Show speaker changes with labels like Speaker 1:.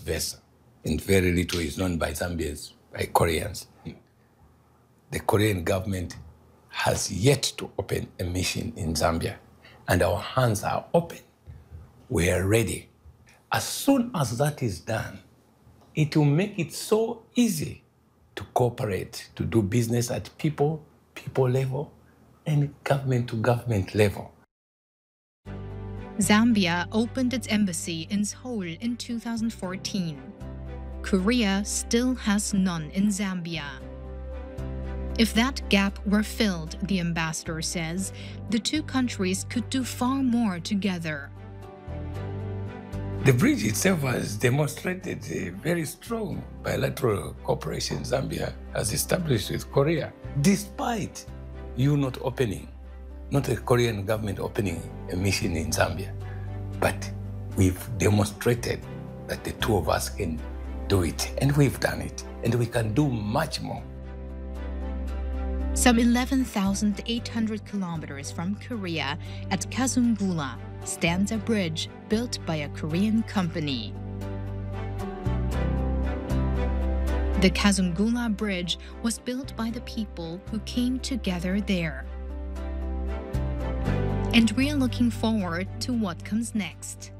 Speaker 1: versa. And very little is known by Zambians, by Koreans. The Korean government has yet to open a mission in Zambia, and our hands are open. We are ready. As soon as that is done, it will make it so easy to cooperate, to do business at people level, and government-to-government level.
Speaker 2: Zambia opened its embassy in Seoul in 2014. Korea still has none in Zambia. If that gap were filled, the ambassador says, the two countries could do far more together.
Speaker 1: The bridge itself has demonstrated a very strong bilateral cooperation Zambia has established with Korea, despite you not the Korean government opening a mission in Zambia. But we've demonstrated that the two of us can do it, and we've done it, and we can do much more.
Speaker 2: Some 11,800 kilometers from Korea, at Kazungula, stands a bridge built by a Korean company. The Kazungula Bridge was built by the people who came together there. And we're looking forward to what comes next.